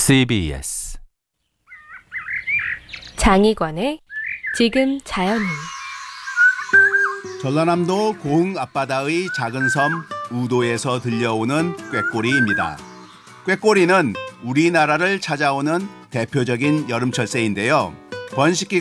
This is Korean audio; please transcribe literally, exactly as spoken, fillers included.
씨비에스 장희관의 지금 자연은 전라남도 고흥 앞바다의 작은 섬 우도에서 들려오는 꾀꼬리입니다. 꾀꼬리는 우리나라를 찾아오는 대표적인 여름철새인데요. 번식기